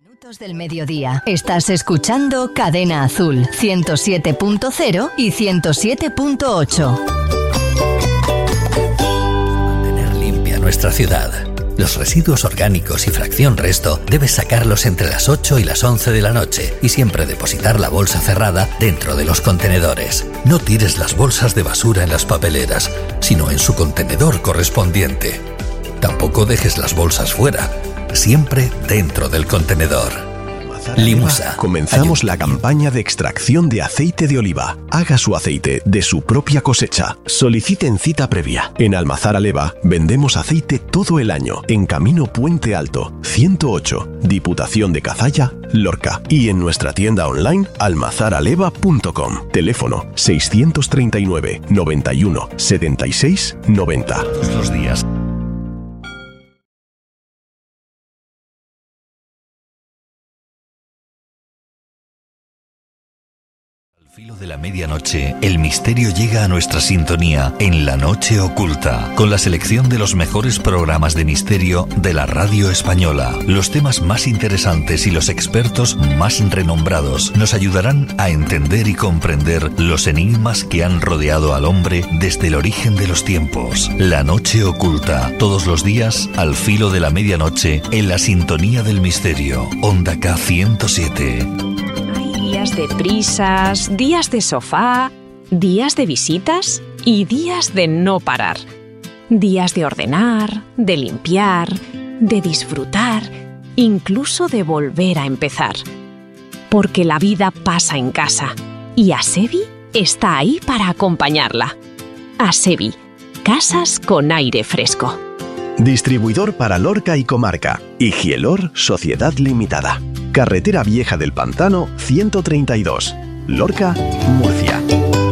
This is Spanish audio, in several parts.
Del mediodía. Estás escuchando Cadena Azul 107.0 y 107.8. Mantener limpia nuestra ciudad. Los residuos orgánicos y fracción resto debes sacarlos entre las 8 y las 11 de la noche y siempre depositar la bolsa cerrada dentro de los contenedores. No tires las bolsas de basura en las papeleras, sino en su contenedor correspondiente. Tampoco dejes las bolsas fuera, siempre dentro del contenedor. Limusa. Comenzamos la campaña de extracción de aceite de oliva. Haga su aceite de su propia cosecha. Soliciten cita previa. En Almazara Leva vendemos aceite todo el año. En Camino Puente Alto, 108, Diputación de Cazalla, Lorca. Y en nuestra tienda online almazaraleva.com. Teléfono 639 91 76 90. Todos los días. Filo de la medianoche, el misterio llega a nuestra sintonía en La Noche Oculta, con la selección de los mejores programas de misterio de la radio española. Los temas más interesantes y los expertos más renombrados nos ayudarán a entender y comprender los enigmas que han rodeado al hombre desde el origen de los tiempos. La Noche Oculta, todos los días al filo de la medianoche en la sintonía del misterio. Onda K 107. Días de prisas, días de sofá, días de visitas y días de no parar. Días de ordenar, de limpiar, de disfrutar, incluso de volver a empezar. Porque la vida pasa en casa y Asevi está ahí para acompañarla. Asevi, casas con aire fresco. Distribuidor para Lorca y comarca. Higielor Sociedad Limitada. Carretera Vieja del Pantano 132. Lorca, Murcia.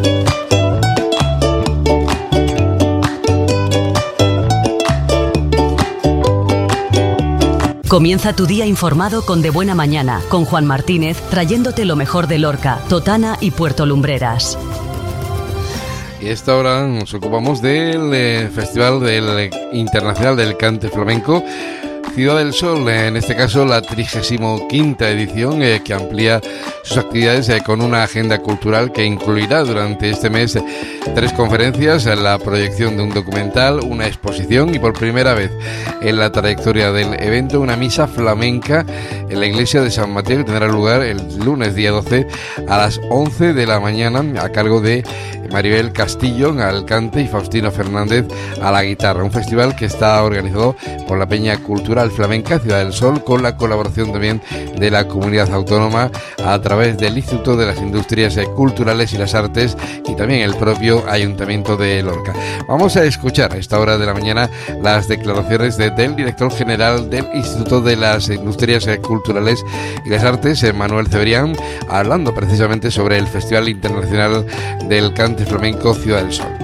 Comienza tu día informado con De Buena Mañana, con Juan Martínez, trayéndote lo mejor de Lorca, Totana y Puerto Lumbreras. Y a esta hora nos ocupamos del Festival Internacional del Cante Flamenco Ciudad del Sol, en este caso la 35ª edición, que amplía sus actividades con una agenda cultural que incluirá durante este mes 3 conferencias, la proyección de un documental, una exposición y por primera vez en la trayectoria del evento una misa flamenca en la iglesia de San Mateo, que tendrá lugar el lunes día 12 a las 11 de la mañana a cargo de Maribel Castillo al cante y Faustino Fernández a la guitarra. Un festival que está organizado por la Peña Cultural Flamenca Ciudad del Sol, con la colaboración también de la comunidad autónoma a través del Instituto de las Industrias Culturales y las Artes y también el propio Ayuntamiento de Lorca. Vamos a escuchar a esta hora de la mañana las declaraciones del director general del Instituto de las Industrias Culturales y las Artes, Manuel Cebrián, hablando precisamente sobre el Festival Internacional del Cante Flamenco Ciudad del Sol.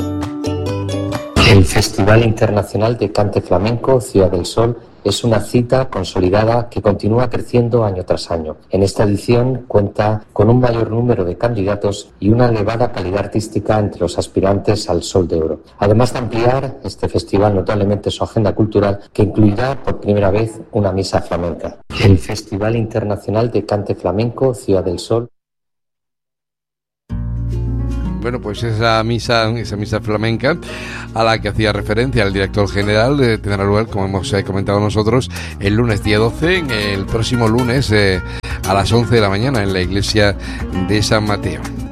El Festival Internacional de Cante Flamenco Ciudad del Sol es una cita consolidada que continúa creciendo año tras año. En esta edición cuenta con un mayor número de candidatos y una elevada calidad artística entre los aspirantes al Sol de Oro. Además de ampliar este festival notablemente su agenda cultural, que incluirá por primera vez una misa flamenca. El Festival Internacional de Cante Flamenco Ciudad del Sol. Bueno, pues esa misa flamenca a la que hacía referencia el director general tendrá lugar, como hemos comentado nosotros, el lunes día 12, el próximo lunes a las 11 de la mañana en la iglesia de San Mateo.